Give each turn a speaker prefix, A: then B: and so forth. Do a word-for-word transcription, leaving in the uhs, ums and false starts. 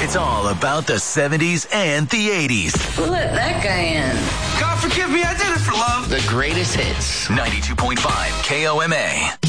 A: It's all about the seventies and the eighties.
B: Let that guy in.
C: God forgive me, I did it for love.
A: The greatest hits. ninety-two point five K O M A.